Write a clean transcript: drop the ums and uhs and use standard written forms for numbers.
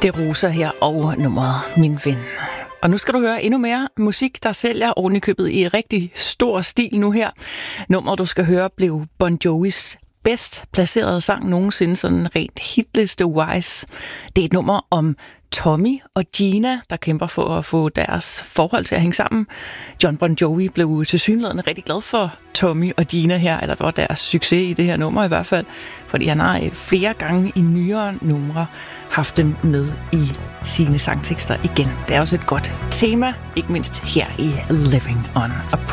Det Rosa her og nummeret Min Ven. Og nu skal du høre endnu mere musik, der sælger ovenikøbet i rigtig stor stil nu her. Nummeret, du skal høre, blev Bon Jovis bedst placerede sang nogensinde, sådan rent hitliste-wise. Det er et nummer om Tommy og Gina, der kæmper for at få deres forhold til at hænge sammen. Jon Bon Jovi blev tilsyneladende rigtig glad for Tommy og Gina her, eller for deres succes i det her nummer i hvert fald, fordi han har flere gange i nyere numre haft dem med i sine sangtekster igen. Det er også et godt tema, ikke mindst her i Living on a